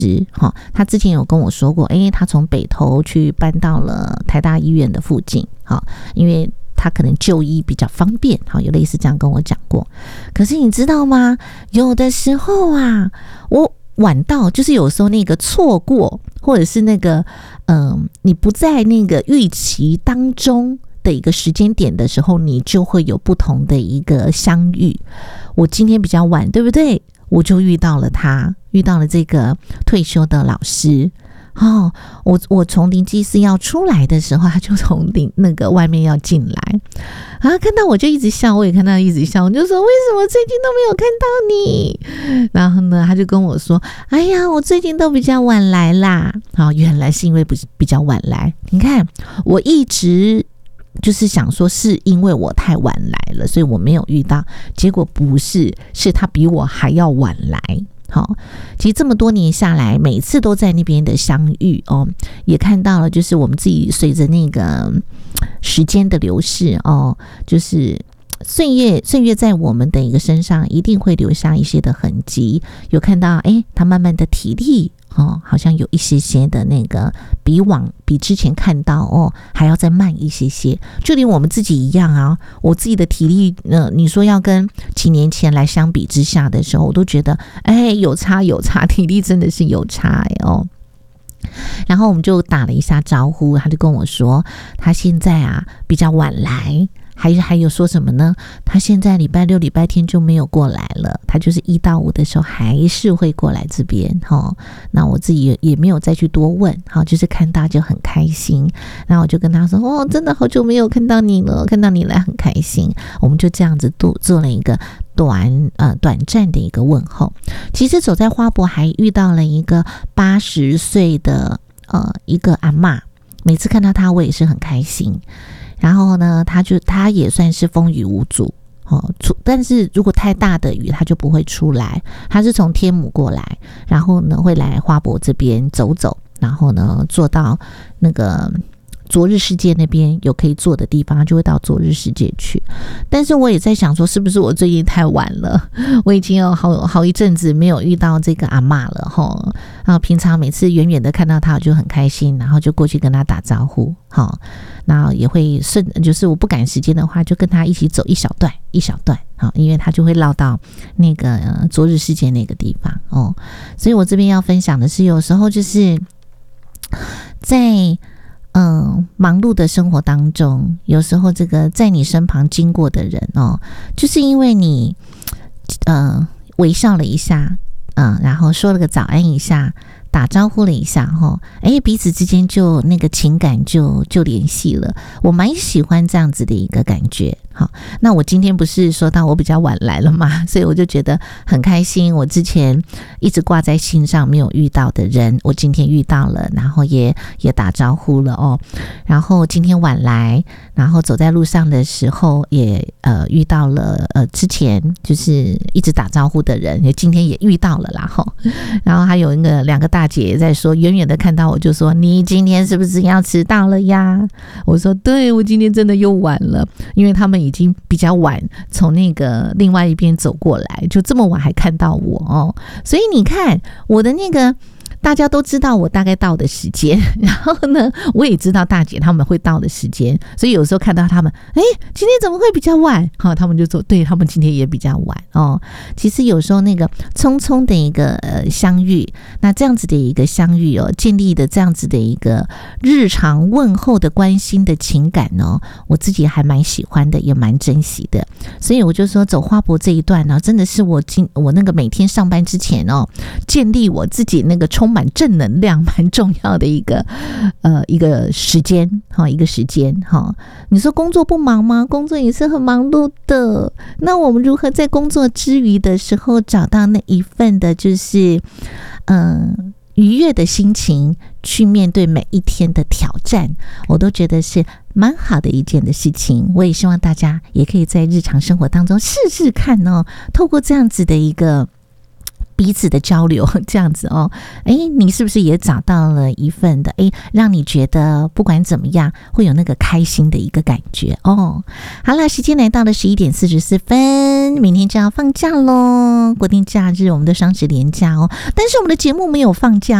他之前有跟我说过，他从北投去搬到了台大医院的附近，因为他可能就医比较方便，有类似这样跟我讲过。可是你知道吗？有的时候啊，我晚到，就是有时候那个错过，或者是那个你不在那个预期当中的一个时间点的时候，你就会有不同的一个相遇。我今天比较晚，对不对？我就遇到了他，遇到了这个退休的老师。我从灵济寺要出来的时候，他就从那个外面要进来啊，看到我就一直笑，我也看到一直笑，我就说为什么最近都没有看到你？然后呢，他就跟我说，哎呀，我最近都比较晚来啦。原来是因为比较晚来。你看，我一直就是想说是因为我太晚来了，所以我没有遇到，结果不是，是他比我还要晚来。其实这么多年下来，每次都在那边的相遇也看到了，就是我们自己随着那个时间的流逝就是岁月在我们的一个身上一定会留下一些的痕迹，有看到他慢慢的体力好像有一些的那个比之前看到还要再慢一些，就连我们自己一样啊，我自己的体力你说要跟几年前来相比之下的时候，我都觉得有差，体力真的是有差然后我们就打了一下招呼，他就跟我说他现在啊比较晚来，还有说什么呢？他现在礼拜六礼拜天就没有过来了，他就是1到5的时候还是会过来这边那我自己也没有再去多问就是看到就很开心。然后我就跟他说真的好久没有看到你了，看到你来很开心。我们就这样子做了一个短暂的一个问候。其实走在花博还遇到了一个80岁的一个阿嬷，每次看到他我也是很开心。然后呢，他也算是风雨无阻但是如果太大的雨他就不会出来，他是从天母过来，然后呢会来花博这边走走，然后呢坐到那个昨日世界那边有可以坐的地方，他就会到昨日世界去。但是我也在想说，是不是我最近太晚了？我已经有好一阵子没有遇到这个阿嬷了然后平常每次远远的看到他我就很开心，然后就过去跟他打招呼然后也会就是我不赶时间的话，就跟他一起走一小段因为他就会绕到那个昨日世界那个地方所以我这边要分享的是，有时候就是在忙碌的生活当中，有时候这个在你身旁经过的人就是因为你微笑了一下然后说了个早安一下，打招呼了一下彼此之间就那个情感就联系了。我蛮喜欢这样子的一个感觉。那我今天不是说到我比较晚来了嘛，所以我就觉得很开心，我之前一直挂在心上没有遇到的人，我今天遇到了，然后也打招呼了然后今天晚来，然后走在路上的时候也遇到了之前就是一直打招呼的人，今天也遇到了啦然后还有两个大姐也在说，远远的看到我就说，你今天是不是要迟到了呀？我说对，我今天真的又晚了，因为他们已经比较晚从那个另外一边走过来，就这么晚还看到我所以你看我的那个大家都知道我大概到的时间，然后呢我也知道大姐他们会到的时间，所以有时候看到他们今天怎么会比较晚他们就说对，他们今天也比较晚其实有时候那个匆匆的一个相遇，那这样子的一个相遇建立的这样子的一个日常问候的关心的情感我自己还蛮喜欢的，也蛮珍惜的。所以我就说走花博这一段真的是我那个每天上班之前建立我自己那个充满正能量蛮重要的一个时间你说工作不忙吗？工作也是很忙碌的。那我们如何在工作之余的时候找到那一份的就是愉悦的心情去面对每一天的挑战，我都觉得是蛮好的一件的事情。我也希望大家也可以在日常生活当中试试看透过这样子的一个彼此的交流这样子哦。你是不是也找到了一份的让你觉得不管怎么样会有那个开心的一个感觉哦？好了，时间来到了11:44，明天就要放假咯，国定假日我们的双十连假哦，但是我们的节目没有放假